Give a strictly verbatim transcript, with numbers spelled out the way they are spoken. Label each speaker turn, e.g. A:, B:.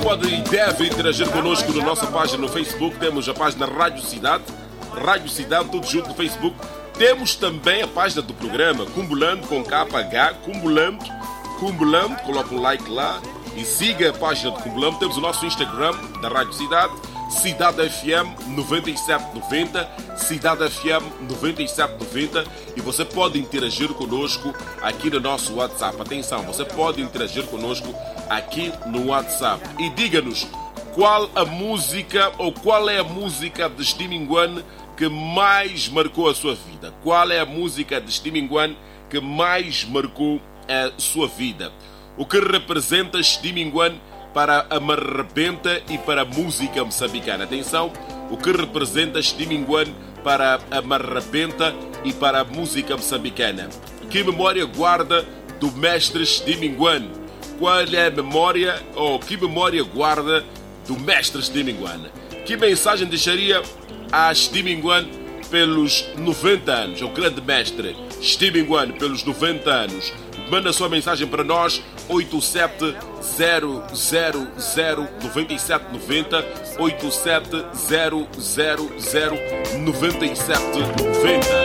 A: pode e deve interagir connosco na nossa página no Facebook. Temos a página Rádio Cidade, Rádio Cidade, tudo junto no Facebook. Temos também a página do programa, Cumbulando com K H, Cumbulando, Cumbulando, coloca um like lá e siga a página do Cumbulando. Temos o nosso Instagram da Rádio Cidade, Cidade F M noventa e sete noventa, Cidade F M noventa e sete noventa, e você pode interagir conosco aqui no nosso WhatsApp. Atenção, você pode interagir conosco aqui no WhatsApp e diga-nos qual a música ou qual é a música de Steaming One que mais marcou a sua vida. Qual é a música de Steaming One que mais marcou a sua vida? O que representa Steaming One para a marrapenta e para a música moçambicana? Atenção, o que representa Steaming One para a marrapenta e para a música moçambicana? Que memória guarda do mestre Steaming One? Qual é a memória, ou que memória guarda do mestre Steaming One? Que mensagem deixaria a Steaming One pelos noventa anos, o grande mestre Steaming One pelos noventa anos? Manda sua mensagem para nós, oito sete zero zero zero nove sete nove zero, oito sete zero zero zero nove sete nove zero.